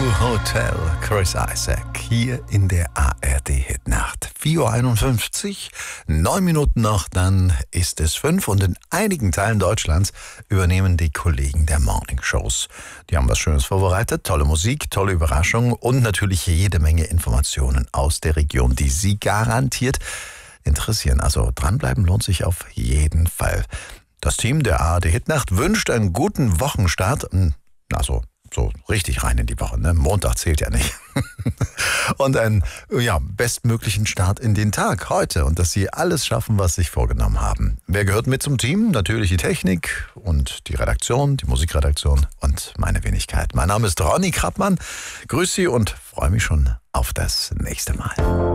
Hotel, Chris Isaak, hier in der ARD-Hitnacht. 4:51 Uhr, 9 Minuten noch, dann ist es 5 und in einigen Teilen Deutschlands übernehmen die Kollegen der Morningshows. Die haben was Schönes vorbereitet, tolle Musik, tolle Überraschungen und natürlich jede Menge Informationen aus der Region, die Sie garantiert interessieren. Also dranbleiben lohnt sich auf jeden Fall. Das Team der ARD-Hitnacht wünscht einen guten Wochenstart. Also so richtig rein in die Woche, ne? Montag zählt ja nicht. Und einen bestmöglichen Start in den Tag heute und dass Sie alles schaffen, was Sie sich vorgenommen haben. Wer gehört mit zum Team? Natürlich die Technik und die Redaktion, die Musikredaktion und meine Wenigkeit. Mein Name ist Ronny Krappmann. Grüß Sie und freue mich schon auf das nächste Mal.